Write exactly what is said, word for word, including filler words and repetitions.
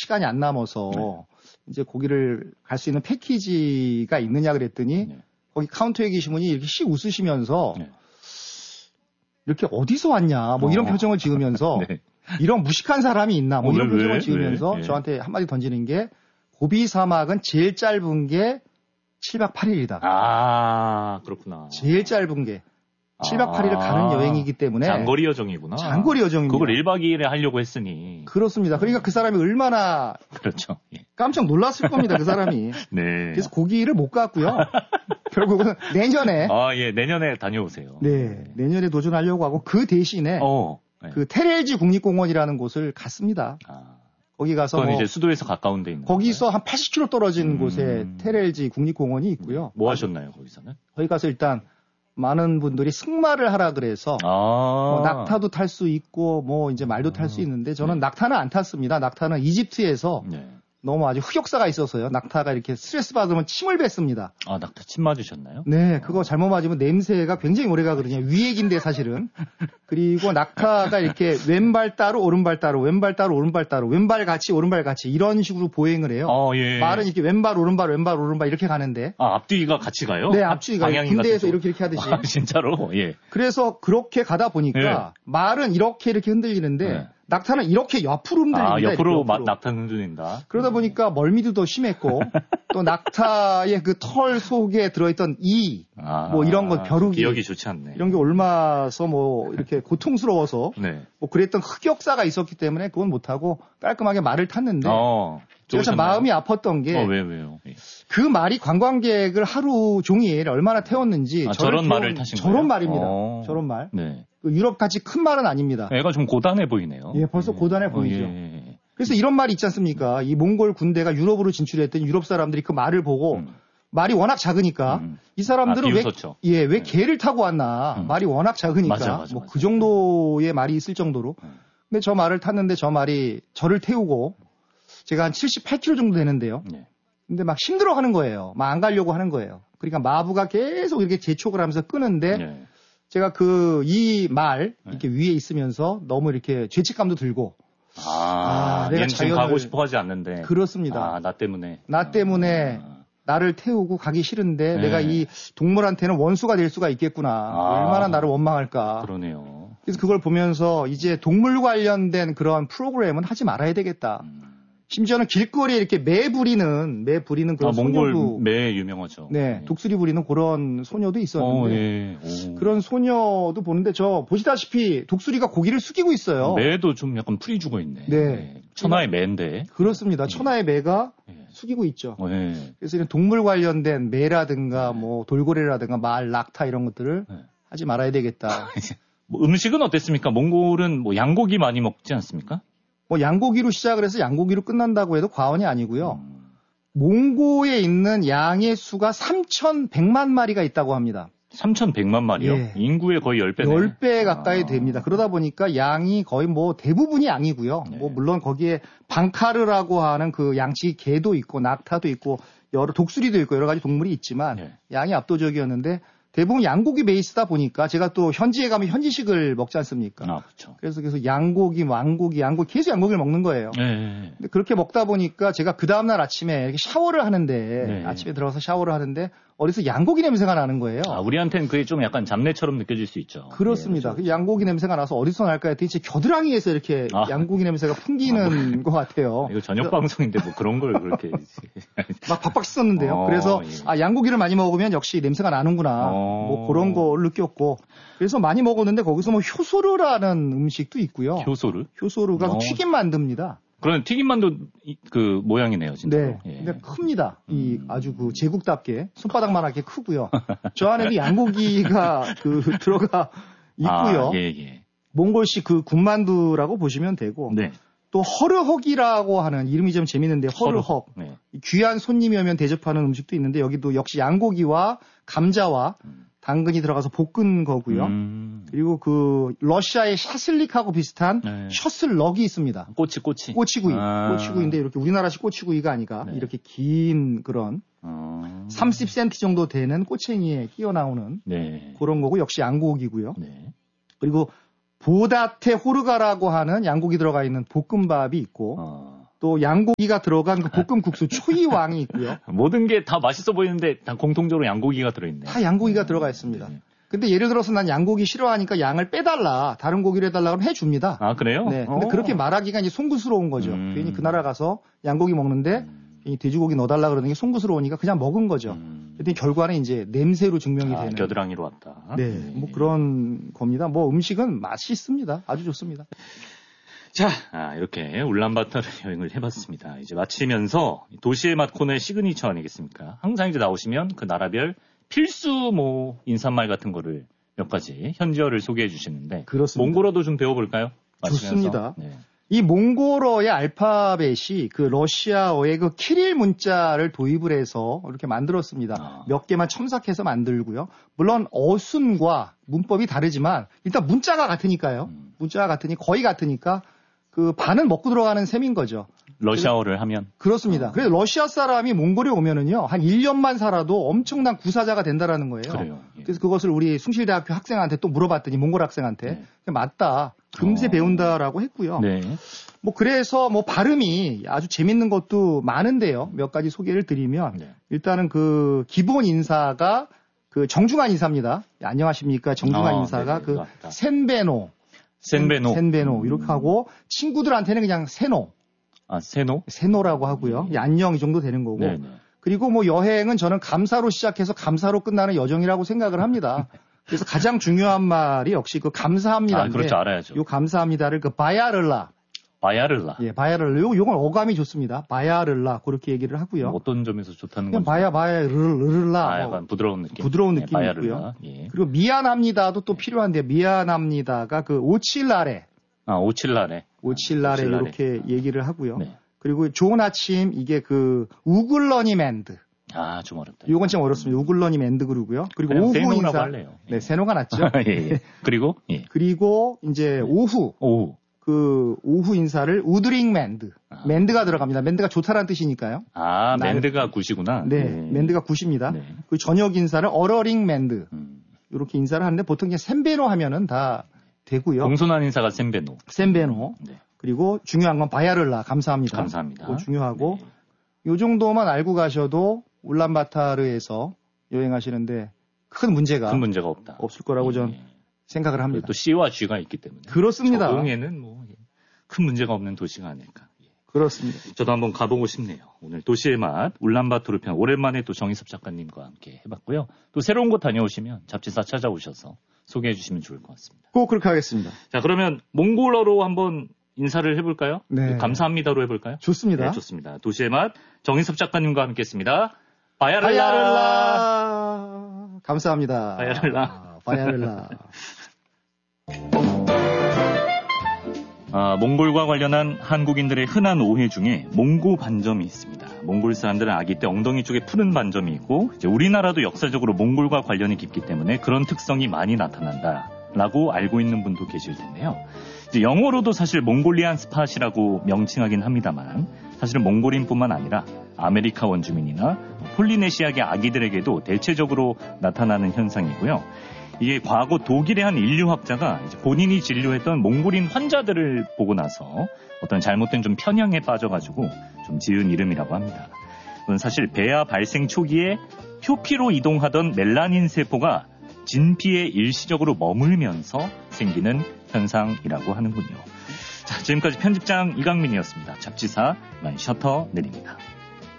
시간이 안 남아서 네. 이제 거기를 갈 수 있는 패키지가 있느냐 그랬더니 네. 거기 카운터에 계신 분이 이렇게 씩 웃으시면서 네. 이렇게 어디서 왔냐 뭐 이런 어. 표정을 지으면서 네. 이런 무식한 사람이 있나 뭐 어, 이런 왜, 표정을 왜? 지으면서 왜? 예. 저한테 한마디 던지는 게 고비 사막은 제일 짧은 게 칠박 팔일이다. 아, 그렇구나. 제일 짧은 게 칠박 아, 팔일을 가는 여행이기 때문에 장거리 여정이구나. 장거리 여정입니다. 그걸 일박 이일에 하려고 했으니. 그렇습니다. 그러니까 그 사람이 얼마나 그렇죠. 예. 깜짝 놀랐을 겁니다. 그 사람이. 네. 그래서 거기를 못 갔고요. 결국은 내년에 아, 예, 내년에 다녀오세요. 네, 내년에 도전하려고 하고 그 대신에 어. 네. 그 테렐지 국립공원이라는 곳을 갔습니다. 아, 거기 가서 그건 뭐 이제 수도에서 가까운 데 있는 거기서 한 팔십 킬로미터 떨어진 음. 곳에 테렐지 국립공원이 있고요. 뭐 하셨나요, 거기서는? 거기 가서 일단 많은 분들이 승마를 하라 그래서 아. 뭐 낙타도 탈 수 있고 뭐 이제 말도 탈 수 있는데 저는 네. 낙타는 안 탔습니다. 낙타는 이집트에서 네. 너무 아주 흑역사가 있어서요. 낙타가 이렇게 스트레스 받으면 침을 뱉습니다. 아, 낙타 침 맞으셨나요? 네, 그거 잘못 맞으면 냄새가 굉장히 오래 가거든요. 위액인데 사실은. 그리고 낙타가 이렇게 왼발 따로 오른발 따로 왼발 따로 오른발 따로 왼발 같이 오른발 같이 이런 식으로 보행을 해요. 어, 예. 말은 이렇게 왼발 오른발 왼발 오른발 이렇게 가는데. 아, 앞뒤가 같이 가요? 네, 앞뒤가 방향이 군대에서 같은 이렇게 이렇게 하듯이. 아, 진짜로? 예. 그래서 그렇게 가다 보니까 네. 말은 이렇게 이렇게 흔들리는데 네. 낙타는 이렇게 옆으로 흔들립니다. 아, 옆으로 이렇게 마, 낙타 흔들린다. 그러다 보니까 멀미도 더 심했고 또 낙타의 그 털 속에 들어있던 이 아, 뭐 이런 거 벼룩이 기억이 좋지 않네. 이런 게 옮아서 뭐 이렇게 고통스러워서 네. 뭐 그랬던 흑역사가 있었기 때문에 그건 못하고 깔끔하게 말을 탔는데 어, 제가 참 좋으셨나요? 마음이 아팠던 게 어, 왜, 왜요? 예. 그 말이 관광객을 하루 종일 얼마나 태웠는지 아, 저를 저런 태운 말을 타신 저런 거예요? 말입니다. 어. 저런 말. 네. 그 유럽같이 큰 말은 아닙니다. 애가 좀 고단해 보이네요. 예, 벌써 고단해 어, 보이죠. 예. 그래서 이런 말이 있지 않습니까? 이 몽골 군대가 유럽으로 진출했더니 유럽 사람들이 그 말을 보고 음. 말이 워낙 작으니까 음. 이 사람들은 아, 왜, 비웃었죠. 예, 왜 네. 개를 타고 왔나? 음. 말이 워낙 작으니까 맞아, 맞아, 뭐 맞아. 그 정도의 말이 있을 정도로. 음. 근데 저 말을 탔는데 저 말이 저를 태우고 제가 한 칠십팔 킬로미터 정도 되는데요. 네. 근데 막 힘들어하는 거예요. 막 안 가려고 하는 거예요. 그러니까 마부가 계속 이렇게 재촉을 하면서 끄는데 네. 제가 그 이 말 이렇게 위에 있으면서 너무 이렇게 죄책감도 들고 아, 아, 내가 얘는 지금 자연을- 가고 싶어 하지 않는데. 그렇습니다. 아, 나 때문에. 나 때문에 아. 나를 태우고 가기 싫은데 네. 내가 이 동물한테는 원수가 될 수가 있겠구나. 아. 얼마나 나를 원망할까. 그러네요. 그래서 그걸 보면서 이제 동물 관련된 그런 프로그램은 하지 말아야 되겠다. 음. 심지어는 길거리에 이렇게 매 부리는 매 부리는 그런 아, 몽골 소녀도 매 유명하죠. 네, 독수리 부리는 그런 소녀도 있었는데 어, 예. 오. 그런 소녀도 보는데 저 보시다시피 독수리가 고기를 숙이고 있어요. 매도 좀 약간 풀이 죽어 있네. 네. 천하의 매인데. 그렇습니다. 천하의 매가 예. 숙이고 있죠. 어, 예. 그래서 이런 동물 관련된 매라든가 네. 뭐 돌고래라든가 말, 낙타 이런 것들을 네. 하지 말아야 되겠다. 뭐 음식은 어땠습니까? 몽골은 뭐 양고기 많이 먹지 않습니까? 뭐 양고기로 시작을 해서 양고기로 끝난다고 해도 과언이 아니고요. 음. 몽고에 있는 양의 수가 삼천백만 마리가 있다고 합니다. 삼천백만 마리요? 예. 인구의 거의 십 배네. 십 배 가까이 아. 됩니다. 그러다 보니까 양이 거의 뭐 대부분이 양이고요. 네. 뭐 물론 거기에 방카르라고 하는 그 양식 개도 있고 낙타도 있고 여러 독수리도 있고 여러 가지 동물이 있지만 네. 양이 압도적이었는데 대부분 양고기 베이스다 보니까 제가 또 현지에 가면 현지식을 먹지 않습니까? 아, 그렇죠. 그래서 계속 양고기, 왕고기, 양고기 계속 양고기를 먹는 거예요. 예, 예. 근데 그렇게 먹다 보니까 제가 그 다음날 아침에 이렇게 샤워를 하는데 네. 아침에 들어가서 샤워를 하는데 어디서 양고기 냄새가 나는 거예요. 아, 우리한테는 그게 좀 약간 잡내처럼 느껴질 수 있죠. 그렇습니다. 예, 그 양고기 냄새가 나서 어디서 날까 했더니 제 겨드랑이에서 이렇게 아. 양고기 냄새가 풍기는 것 같아요. 이거 저녁 방송인데 뭐 그런 걸 그렇게. 막 박박 씻었는데요. 어, 그래서 예. 아 양고기를 많이 먹으면 역시 냄새가 나는구나. 어. 뭐 그런 걸 느꼈고 그래서 많이 먹었는데 거기서 뭐 효소르라는 음식도 있고요. 효소를? 효소르가 어. 튀김 만듭니다. 그런 튀김만두 이- 그 모양이네요, 진짜. 네. 예. 근데 큽니다. 이 음. 아주 그 제국답게 손바닥만하게 크고요. 저 안에도 양고기가 그 들어가 있고요. 아, 예, 예. 몽골식 그 군만두라고 보시면 되고 네. 또 허르헉이라고 하는 이름이 좀 재밌는데 허르헉. 네. 귀한 손님이 오면 대접하는 음식도 있는데 여기도 역시 양고기와 감자와 당근이 들어가서 볶은 거고요. 음. 그리고 그 러시아의 샤슬릭하고 비슷한 네. 셔슬럭이 있습니다. 꼬치, 꼬치. 꼬치구이. 아. 꼬치구이인데 이렇게 우리나라식 꼬치구이가 아니라 네. 이렇게 긴 그런 어. 삼십 센티미터 정도 되는 꼬챙이에 끼어 나오는 네. 그런 거고 역시 양고기고요. 네. 그리고 보다테 호르가라고 하는 양고기 들어가 있는 볶음밥이 있고 어. 또 또 양고기가 들어간 그 볶음국수 초이왕이 있고요. 모든 게 다 맛있어 보이는데 다 공통적으로 양고기가 들어있네. 다 양고기가 들어가 있습니다. 네. 근데 예를 들어서 난 양고기 싫어하니까 양을 빼달라, 다른 고기를 해달라 그러면 해줍니다. 아, 그래요? 네. 근데 오. 그렇게 말하기가 이제 송구스러운 거죠. 음. 괜히 그 나라 가서 양고기 먹는데 음. 괜히 돼지고기 넣어달라 그러는 게 송구스러우니까 그냥 먹은 거죠. 음. 근데 결과는 이제 냄새로 증명이 아, 되는. 겨드랑이로 왔다. 네. 네. 뭐 그런 겁니다. 뭐 음식은 맛있습니다. 아주 좋습니다. 자, 아, 이렇게 울란바토르 여행을 해봤습니다. 이제 마치면서 도시의 맛 코너의 시그니처 아니겠습니까? 항상 이제 나오시면 그 나라별 필수 뭐 인사말 같은 거를 몇 가지 현지어를 소개해 주시는데 그렇습니다. 몽골어도 좀 배워볼까요? 마치면서. 좋습니다. 네. 이 몽골어의 알파벳이 그 러시아어의 그 키릴 문자를 도입을 해서 이렇게 만들었습니다. 아. 몇 개만 첨삭해서 만들고요. 물론 어순과 문법이 다르지만 일단 문자가 같으니까요. 음. 문자가 같으니 거의 같으니까 그 반은 먹고 들어가는 셈인 거죠. 러시아어를 하면 그렇습니다. 어. 그래서 러시아 사람이 몽골에 오면은요, 한 일 년만 살아도 엄청난 구사자가 된다라는 거예요. 그래요. 예. 그래서 그것을 우리 숭실대학교 학생한테 또 물어봤더니 몽골 학생한테 네. 맞다. 금세 어. 배운다라고 했고요. 네. 뭐 그래서 뭐 발음이 아주 재밌는 것도 많은데요. 몇 가지 소개를 드리면 네. 일단은 그 기본 인사가 그 정중한 인사입니다. 안녕하십니까 정중한 아, 인사가 네네, 그 맞다. 센베노, 센베노. 센베노 이렇게 하고 친구들한테는 그냥 세노, 아, 세노? 세노라고 하고요. 네. 안녕 이 정도 되는 거고. 네, 네. 그리고 뭐 여행은 저는 감사로 시작해서 감사로 끝나는 여정이라고 생각을 합니다. 그래서 가장 중요한 말이 역시 그 감사합니다. 아, 그렇죠. 알아야죠. 요 감사합니다를 그 바야를라. 바야를라. 예, 바야를라. 요, 요건 어감이 좋습니다. 바야를라. 그렇게 얘기를 하고요. 어떤 점에서 좋다는 그냥 건지. 바야, 바야를라. 아, 약간 부드러운 느낌. 부드러운 네, 느낌이 바야를라. 있고요. 예. 그리고 미안합니다도 또 필요한데, 미안합니다가 그 오칠라레. 아, 오칠라레. 오칠라레 오칠라레. 이렇게 얘기를 하고요. 네. 그리고 좋은 아침, 이게 그 우글러니맨드. 아, 좀 어렵다. 요건 좀 어렵습니다. 우글러니맨드 그러고요. 그리고 그냥 오후 세노라고 인사. 할래요. 예. 네, 세노가 낫죠. 예, 예. 그리고, 예. 그리고 이제 오후. 오후. 그 오후 인사를 우드링 맨드. 아. 맨드가 들어갑니다. 맨드가 좋다라는 뜻이니까요. 아, 나는- 맨드가 굿이구나. 네, 예. 맨드가 굿입니다. 네. 그 저녁 인사를 어러링 맨드. 음. 이렇게 인사를 하는데 보통 그냥 셈베노 하면은 다 되고요. 공손한 인사가 센베노. 셈베노. 네. 그리고 중요한 건 바야를라. 감사합니다. 감사합니다. 그거 중요하고 네. 요 정도만 알고 가셔도 울란바타르에서 여행하시는데 큰 문제가 큰 문제가 없다. 없을 거라고 전 예. 생각을 합니다. 또 C와 G가 있기 때문에. 그렇습니다. 적응에는 뭐 큰 문제가 없는 도시가 아닐까. 예. 그렇습니다. 저도 한번 가보고 싶네요. 오늘 도시의 맛 울란바토르 편 오랜만에 또 정희섭 작가님과 함께 해봤고요. 또 새로운 곳 다녀오시면 잡지사 찾아오셔서 소개해 주시면 좋을 것 같습니다. 꼭 그렇게 하겠습니다. 자, 그러면 몽골어로 한번 인사를 해볼까요? 네. 감사합니다로 해볼까요? 좋습니다. 네, 좋습니다. 도시의 맛 정희섭 작가님과 함께했습니다. 바야를라. 바야를라. 감사합니다. 바야를라. 아, 바야를라. 아, 몽골과 관련한 한국인들의 흔한 오해 중에 몽고 반점이 있습니다. 몽골 사람들은 아기 때 엉덩이 쪽에 푸른 반점이 있고 이제 우리나라도 역사적으로 몽골과 관련이 깊기 때문에 그런 특성이 많이 나타난다라고 알고 있는 분도 계실 텐데요. 이제 영어로도 사실 몽골리안 스팟이라고 명칭하긴 합니다만 사실은 몽골인뿐만 아니라 아메리카 원주민이나 폴리네시아계 아기들에게도 대체적으로 나타나는 현상이고요. 이게 과거 독일의 한 인류학자가 이제 본인이 진료했던 몽골인 환자들을 보고 나서 어떤 잘못된 좀 편향에 빠져가지고 좀 지은 이름이라고 합니다. 그건 사실 배아 발생 초기에 표피로 이동하던 멜라닌 세포가 진피에 일시적으로 머물면서 생기는 현상이라고 하는군요. 자, 지금까지 편집장 이강민이었습니다. 잡지사 이만 셔터 내립니다.